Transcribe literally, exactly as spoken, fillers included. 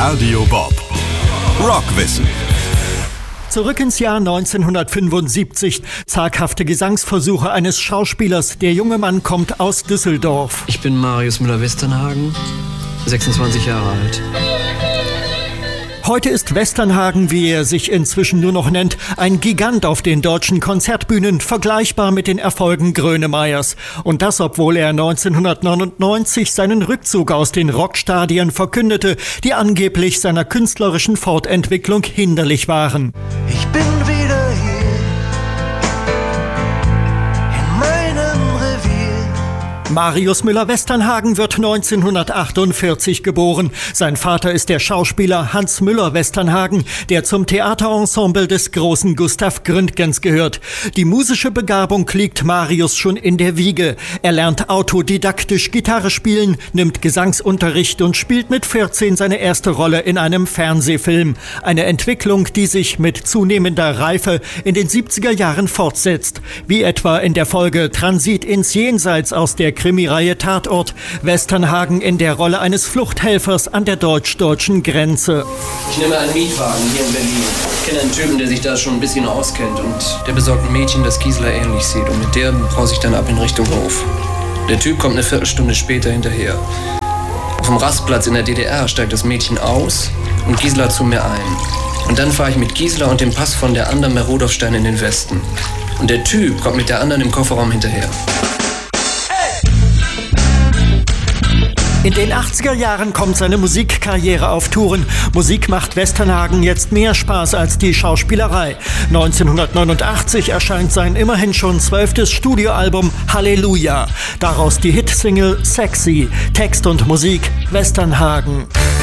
Radio Bob. Rockwissen. Zurück ins Jahr neunzehnhundertfünfundsiebzig. Zaghafte Gesangsversuche eines Schauspielers. Der junge Mann kommt aus Düsseldorf. Ich bin Marius Müller-Westernhagen, sechsundzwanzig Jahre alt. Heute ist Westernhagen, wie er sich inzwischen nur noch nennt, ein Gigant auf den deutschen Konzertbühnen, vergleichbar mit den Erfolgen Grönemeyers. Und das, obwohl er neunzehnhundertneunundneunzig seinen Rückzug aus den Rockstadien verkündete, die angeblich seiner künstlerischen Fortentwicklung hinderlich waren. Ich bin wieder hier in meinem Revier. Marius Müller-Westernhagen wird neunzehnhundertachtundvierzig geboren. Sein Vater ist der Schauspieler Hans Müller-Westernhagen, der zum Theaterensemble des großen Gustav Gründgens gehört. Die musische Begabung liegt Marius schon in der Wiege. Er lernt autodidaktisch Gitarre spielen, nimmt Gesangsunterricht und spielt mit vierzehn seine erste Rolle in einem Fernsehfilm. Eine Entwicklung, die sich mit zunehmender Reife in den siebziger Jahren fortsetzt. Wie etwa in der Folge Transit ins Jenseits aus der Krimireihe Tatort. Westernhagen in der Rolle eines Fluchthelfers an der deutsch-deutschen Grenze. Ich nehme einen Mietwagen hier in Berlin. Ich kenne einen Typen, der sich da schon ein bisschen auskennt und der besorgt ein Mädchen, das Gisela ähnlich sieht. Und mit der brause ich dann ab in Richtung Hof. Der Typ kommt eine Viertelstunde später hinterher. Auf dem Rastplatz in der D D R steigt das Mädchen aus und Gisela zu mir ein. Und dann fahre ich mit Gisela und dem Pass von der anderen Merodowstein in den Westen. Und der Typ kommt mit der anderen im Kofferraum hinterher. In den achtziger Jahren kommt seine Musikkarriere auf Touren. Musik macht Westernhagen jetzt mehr Spaß als die Schauspielerei. neunzehnhundertneunundachtzig erscheint sein immerhin schon zwölftes Studioalbum Halleluja. Daraus die Hitsingle Sexy. Text und Musik Westernhagen.